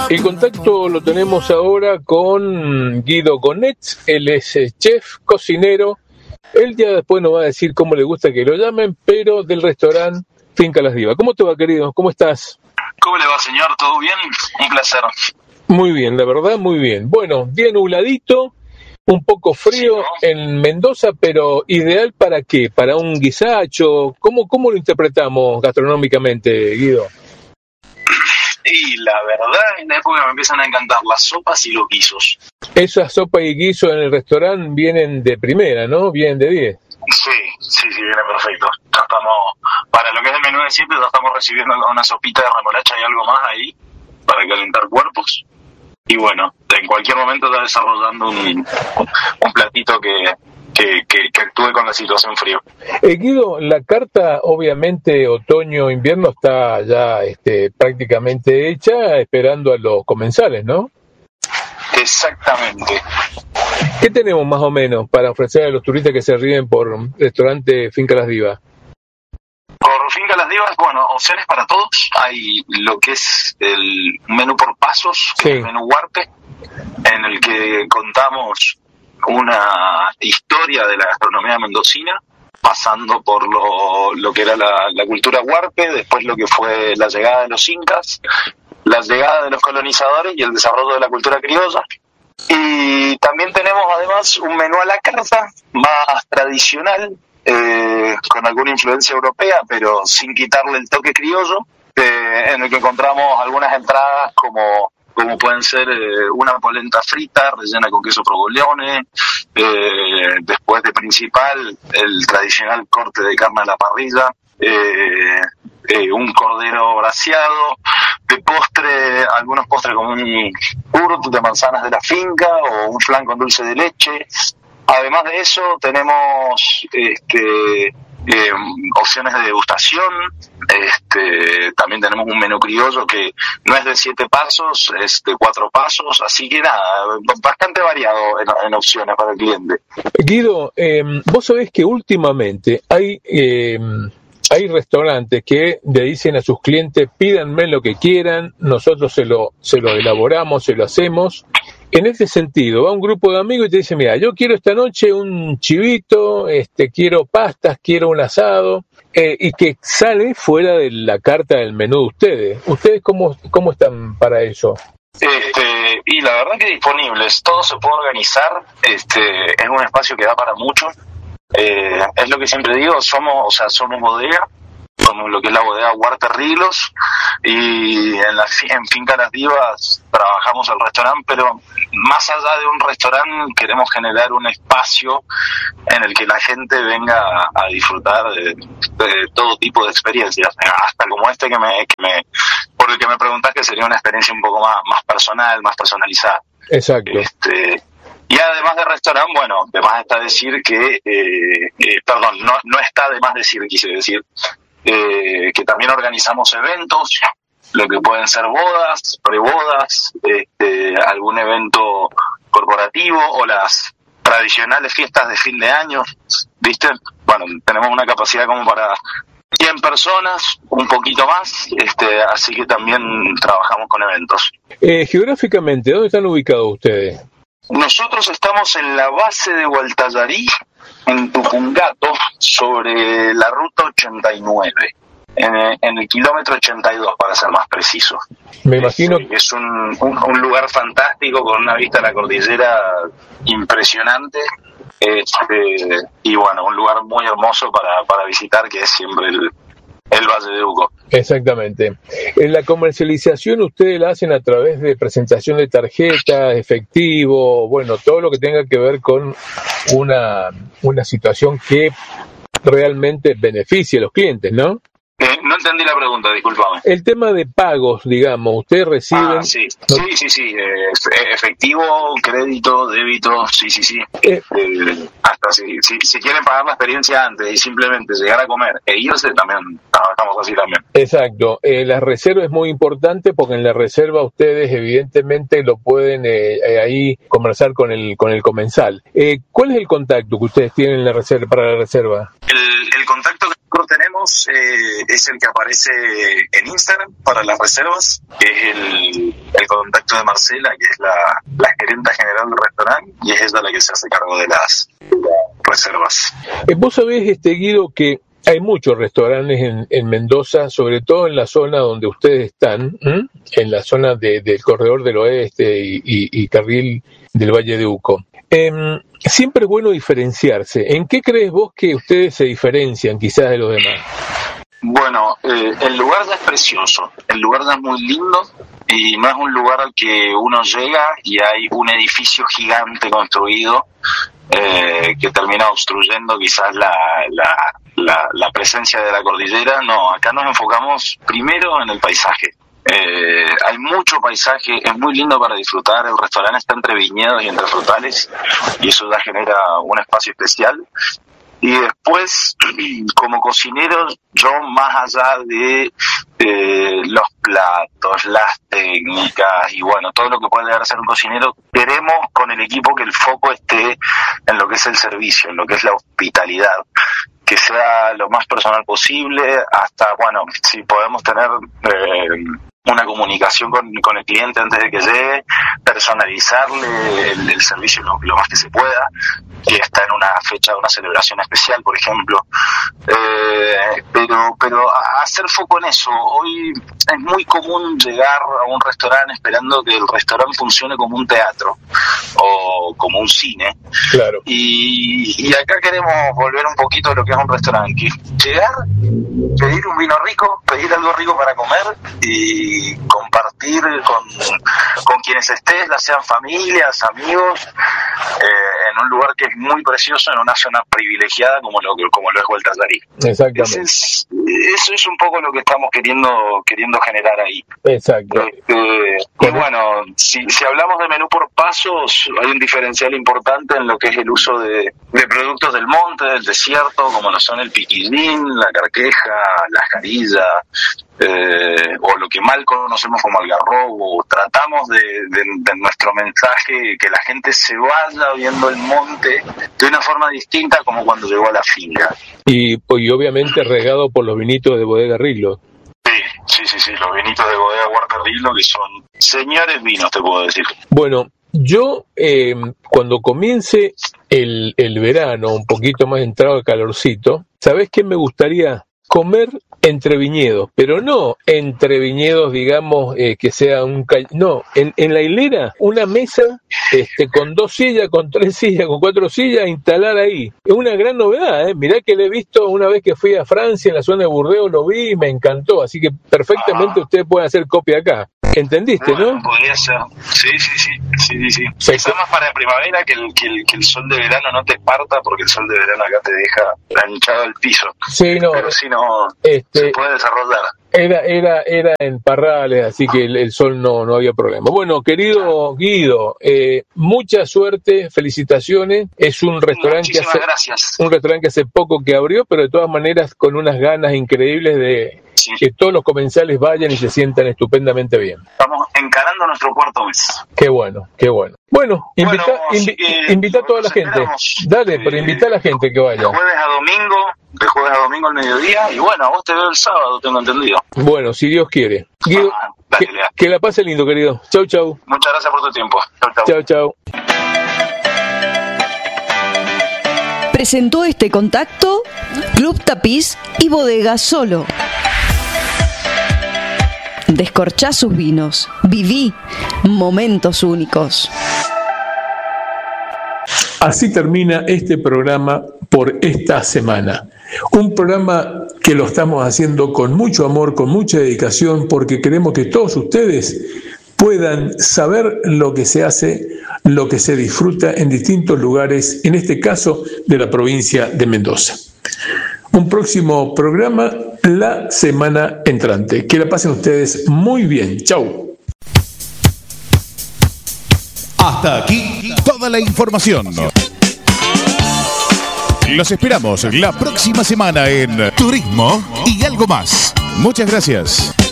El contacto lo tenemos ahora con Guido Gonetz, él es chef, cocinero. Él ya después nos va a decir cómo le gusta que lo llamen, pero del restaurante Finca Las Divas. ¿Cómo te va, querido? ¿Cómo estás? ¿Cómo le va, señor? ¿Todo bien? Un placer. Muy bien, la verdad, muy bien. Bueno, bien nubladito, un poco frío, sí, ¿no? En Mendoza, pero ideal ¿para qué? ¿Para un guisacho? ¿Cómo lo interpretamos gastronómicamente, Guido? Y la verdad, en la época me empiezan a encantar las sopas y los guisos. Esas sopas y guisos en el restaurante vienen de primera, ¿no? Vienen de 10. Sí, viene perfecto. Ya estamos, para lo que es el menú de siempre, ya estamos recibiendo una sopita de remolacha y algo más ahí, para calentar cuerpos. Y bueno, en cualquier momento está desarrollando un platito que actúe con la situación frío. Guido, la carta obviamente otoño-invierno está ya prácticamente hecha, esperando a los comensales, ¿no? Exactamente. ¿Qué tenemos más o menos para ofrecer a los turistas que se arriben por restaurante Finca Las Divas? Por Finca Las Divas, bueno, opciones para todos. Hay lo que es el menú por pasos, que es el menú Huarpe, en el que contamos una historia de la gastronomía mendocina, pasando por lo que era la cultura huarpe, después lo que fue la llegada de los incas, la llegada de los colonizadores y el desarrollo de la cultura criolla. Y también tenemos además un menú a la carta más tradicional, con alguna influencia europea, pero sin quitarle el toque criollo, en el que encontramos algunas entradas como pueden ser una polenta frita rellena con queso provolone, después de principal el tradicional corte de carne a la parrilla, un cordero braseado, de postre algunos postres como un purt de manzanas de la finca o un flan con dulce de leche. Además de eso tenemos opciones de degustación. También tenemos un menú criollo que no es de 7 pasos, es de 4 pasos, así que nada, bastante variado en opciones para el cliente. Guido, vos sabés que últimamente hay restaurantes que le dicen a sus clientes: pídanme lo que quieran, nosotros se lo elaboramos, se lo hacemos. En ese sentido, va un grupo de amigos y te dice: mira, yo quiero esta noche un chivito, quiero pastas, quiero un asado, y que sale fuera de la carta del menú de ustedes. ¿Ustedes cómo están para eso? Y la verdad que disponibles, todo se puede organizar, es un espacio que da para mucho. Es lo que siempre digo, somos bodega, somos lo que es la bodega Huarte Riglos, y en Finca Las Divas trabajamos el restaurante, pero más allá de un restaurante queremos generar un espacio en el que la gente venga a disfrutar de todo tipo de experiencias, hasta como por el que me preguntás, que sería una experiencia un poco más personal, más personalizada. Exacto. Y además de restaurante, bueno, de más está decir que, no está de más decir, quise decir, que también organizamos eventos, lo que pueden ser bodas, prebodas, algún evento corporativo o las tradicionales fiestas de fin de año, ¿viste? Bueno, tenemos una capacidad como para 100 personas, un poquito más, así que también trabajamos con eventos. Geográficamente, ¿dónde están ubicados ustedes? Nosotros estamos en la base de Gualtallarí, en Tupungato, sobre la ruta 89, en el kilómetro 82, para ser más preciso. Me imagino. Es un lugar fantástico, con una vista a la cordillera impresionante, y bueno, un lugar muy hermoso para visitar, que es siempre el Valle de Uco. Exactamente. En la comercialización ustedes la hacen a través de presentación de tarjetas, efectivo, bueno, todo lo que tenga que ver con una situación que realmente beneficie a los clientes, ¿no? No entendí la pregunta, discúlpame. El tema de pagos, digamos, ustedes reciben... Sí. Efectivo, crédito, débito, sí. Hasta si quieren pagar la experiencia antes y simplemente llegar a comer e irse, también trabajamos así también. Exacto. La reserva es muy importante, porque en la reserva ustedes evidentemente lo pueden ahí conversar con el comensal. ¿Cuál es el contacto que ustedes tienen para la reserva? El contacto que nosotros tenemos es el que aparece en Instagram para las reservas, que es el contacto de Marcela, que es la gerenta general del restaurante, y es ella la que se hace cargo de las reservas. Vos sabés, Guido, que hay muchos restaurantes en Mendoza, sobre todo en la zona donde ustedes están, en la zona del Corredor del Oeste y Carril del Valle de Uco. Siempre es bueno diferenciarse. ¿En qué crees vos que ustedes se diferencian quizás de los demás? Bueno, el lugar ya es precioso, el lugar ya es muy lindo y no es un lugar al que uno llega y hay un edificio gigante construido que termina obstruyendo quizás la presencia de la cordillera. No, acá nos enfocamos primero en el paisaje. Hay mucho paisaje, es muy lindo para disfrutar. El restaurante está entre viñedos y entre frutales y eso ya genera un espacio especial. Y después, como cocinero, yo más allá de los platos, las técnicas y bueno, todo lo que puede llegar a ser un cocinero, queremos con el equipo que el foco esté en lo que es el servicio, en lo que es la hospitalidad, que sea lo más personal posible, hasta, bueno, si podemos tener una comunicación con el cliente antes de que llegue, personalizarle el servicio lo más que se pueda, que está en una fecha de una celebración especial, por ejemplo, pero hacer foco en eso. Hoy es muy común llegar a un restaurante esperando que el restaurante funcione como un teatro o como un cine. Claro. Y acá queremos volver un poquito a lo que es un restaurante, llegar, pedir un vino rico, pedir algo rico para comer y compartir con quienes estés, ya sean familias, amigos, en un lugar que es muy precioso, en una zona privilegiada como lo es Vuelta al Darí. Exactamente. Eso es un poco lo que estamos queriendo generar ahí. Exacto. Y bueno, si hablamos de menú por pasos, hay un diferencial importante en lo que es el uso de productos del monte, del desierto, como lo son el piquillín, la carqueja, la jarilla, o lo que mal conocemos como algarrobo. Tratamos de nuestro mensaje que la gente se vaya viendo el monte de una forma distinta como cuando llegó a la finca. Y obviamente regado por los vinitos de Bodega Rillo. Sí, los vinitos de Bodega Huerta Rillo, que son señores vinos, te puedo decir. Bueno, yo cuando comience el verano, un poquito más entrado el calorcito, ¿sabés qué me gustaría? Comer entre viñedos, pero no entre viñedos, digamos, que sea no, en la hilera, una mesa con 2 sillas, con 3 sillas, con 4 sillas, instalar ahí. Es una gran novedad, Mirá que lo he visto una vez que fui a Francia, en la zona de Burdeos, lo vi y me encantó, así que perfectamente ustedes pueden hacer copia acá. ¿Entendiste, no? Podría ser. Sí. Está más para primavera que el sol de verano no te parta, porque el sol de verano acá te deja planchado el piso. Sí, no. Pero si no, se puede desarrollar. Era en Parrales, así que el sol no había problema. Bueno, querido Guido, mucha suerte, felicitaciones. Es un restaurante que hace poco que abrió, pero de todas maneras con unas ganas increíbles de que todos los comensales vayan y se sientan estupendamente bien. Estamos encarando nuestro cuarto mes. Qué bueno. Bueno, invita a toda la gente. Dale, pero invita a la gente que vaya. De jueves a domingo al mediodía, y bueno, a vos te veo el sábado, tengo entendido. Bueno, si Dios quiere. Guido, que la pase lindo, querido. Chau. Muchas gracias por tu tiempo. Chau. Presentó este contacto Club Tapiz y Bodega Solo. Descorchá sus vinos. Viví momentos únicos. Así termina este programa por esta semana. Un programa que lo estamos haciendo con mucho amor, con mucha dedicación, porque queremos que todos ustedes puedan saber lo que se hace, lo que se disfruta en distintos lugares, en este caso de la provincia de Mendoza. Un próximo programa la semana entrante. Que la pasen ustedes muy bien. Chau. Hasta aquí toda la información. Los esperamos la próxima semana en Turismo y algo más. Muchas gracias.